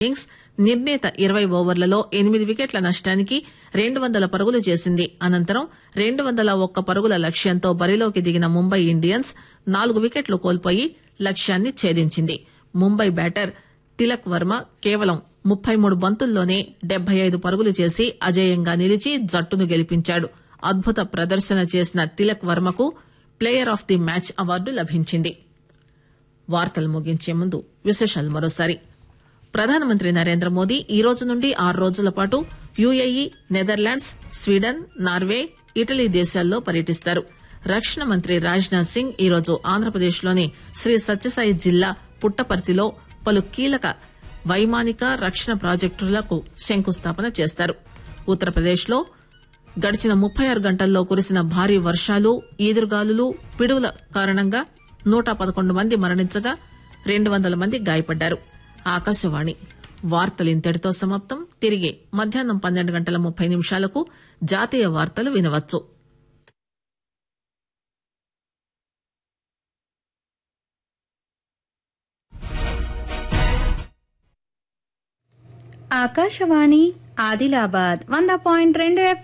Innings నిర్ణీత 20 ఓవర్లలో 8 వికెట్ల నష్టానికి 200 పరుగులు చేసింది. అనంతరం 201 పరుగుల లక్ష్యంతో బరిలోకి దిగిన ముంబై ఇండియన్స్ 4 వికెట్లు కోల్పోయి లక్ష్యాన్ని ఛేదించింది. ముంబై బ్యాటర్ తిలక్ వర్మ కేవలం 33 బంతుల్లోనే 75 పరుగులు చేసి అజేయంగా నిలిచి జట్టును గెలిపించాడు. అద్భుత ప్రదర్శన చేసిన Tilak వర్మకు player of the match award లభించింది. వార్తలు ముగించే ముందు విశేషాలు మరోసారి. ప్రధానమంత్రి నరేంద్ర మోదీ ఈ రోజు నుండి 6 రోజుల పాటు UAE, Netherlands, Sweden, Norway, Italy దేశాల్లో పర్యటిస్తారు. రక్షణ మంత్రి రాజ్నాథ్ సింగ్ ఈరోజు ఆంధ్రప్రదేశ్లోని శ్రీ సత్యసాయి జిల్లా పుట్టపర్తిలో పలు కీలక వైమానిక రక్షణ ప్రాజెక్టులకు శంకుస్థాపన చేస్తారు. ఉత్తరప్రదేశ్లో గడిచిన 36 గంటల్లో కురిసిన భారీ వర్షాలు, ఈదురుగాలులు, పిడుగుల కారణంగా 111 మంది మరణించగా 200 మంది గాయపడ్డారు. ఆకాశవాణి వార్తలు ఇంతటితో సమాప్తం. తిరిగి మధ్యాహ్నం 12:30 జాతీయ వార్తలు వినవచ్చు. ఆకాశవాణి ఆదిలాబాద్ 100.2